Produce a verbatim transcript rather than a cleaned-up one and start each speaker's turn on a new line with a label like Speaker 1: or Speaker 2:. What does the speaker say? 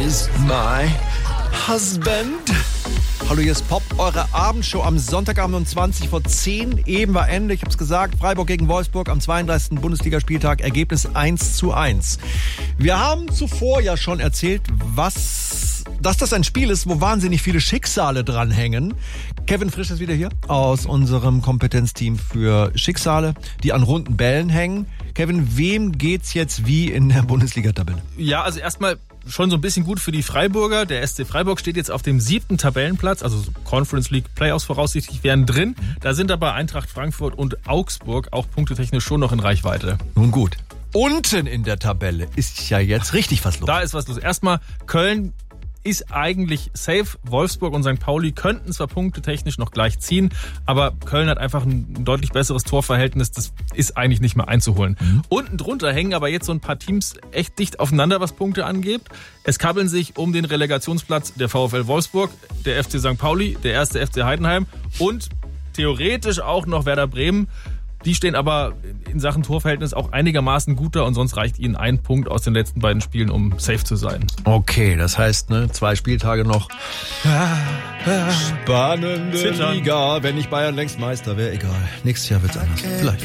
Speaker 1: is my husband. Hallo, hier ist Pop, eure Abendshow am Sonntagabend um zwanzig vor zehn. Eben war Ende, ich hab's gesagt, Freiburg gegen Wolfsburg am zweiunddreißigsten Bundesligaspieltag, Ergebnis eins zu eins. Wir haben zuvor ja schon erzählt, was, dass das ein Spiel ist, wo wahnsinnig viele Schicksale dranhängen. Kevin Frisch ist wieder hier aus unserem Kompetenzteam für Schicksale, die an runden Bällen hängen. Kevin, wem geht's jetzt wie in der Bundesliga-Tabelle?
Speaker 2: Ja, also erstmal schon so ein bisschen gut für die Freiburger. Der S C Freiburg steht jetzt auf dem siebten Tabellenplatz, also Conference League Playoffs voraussichtlich wären drin. Da sind aber Eintracht Frankfurt und Augsburg auch punktetechnisch schon noch in Reichweite.
Speaker 1: Nun gut. Unten in der Tabelle ist ja jetzt richtig was los.
Speaker 2: Da ist was los. Erstmal Köln ist eigentlich safe. Wolfsburg und Sankt Pauli könnten zwar punktetechnisch noch gleich ziehen, aber Köln hat einfach ein deutlich besseres Torverhältnis. Das ist eigentlich nicht mehr einzuholen. Mhm. Unten drunter hängen aber jetzt so ein paar Teams echt dicht aufeinander, was Punkte angeht. Es kabbeln sich um den Relegationsplatz der VfL Wolfsburg, der F C Sankt Pauli, der erste F C Heidenheim und theoretisch auch noch Werder Bremen. Die stehen aber in Sachen Torverhältnis auch einigermaßen guter und sonst reicht ihnen ein Punkt aus den letzten beiden Spielen, um safe zu sein.
Speaker 1: Okay, das heißt, ne, zwei Spieltage noch. Spannende
Speaker 2: Zittern.
Speaker 1: Liga. Wenn nicht Bayern längst Meister wäre, egal. Nächstes Jahr wird's anders. Vielleicht.